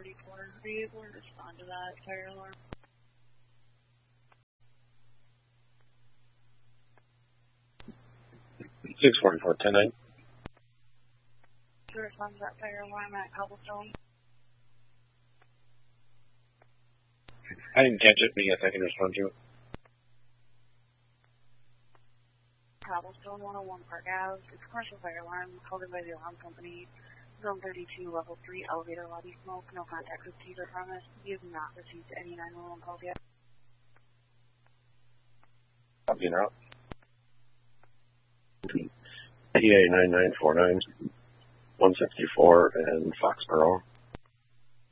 644. Are you able to respond to that fire alarm? 644, 10-9. To respond to that fire alarm at Cobblestone. I didn't catch it, but yes, I can respond to it. Cobblestone 101 Park Ave. It's a commercial fire alarm called by the alarm company. Zone 32, level 3, elevator lobby smoke. No contact with Caesar Promise. You have not received any 911 calls yet. Copy out. PA 9949, 164 and Foxborough.